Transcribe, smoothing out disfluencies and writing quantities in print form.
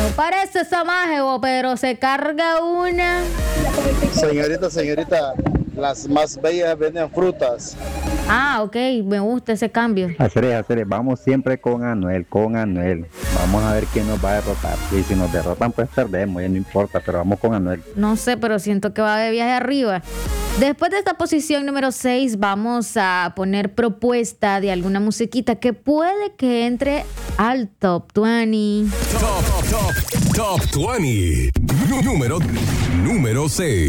Parece Samaje, pero se carga una. Señorita, las más bellas venden frutas. Ah, ok, me gusta ese cambio. Hacer, vamos siempre con Anuel. Vamos a ver quién nos va a derrotar. Y si nos derrotan, pues perdemos, ya no importa, pero vamos con Anuel. No sé, pero siento que va de viaje arriba. Después de esta posición número 6, vamos a poner propuesta de alguna musiquita que puede que entre al Top 20. Top 20. Número 6.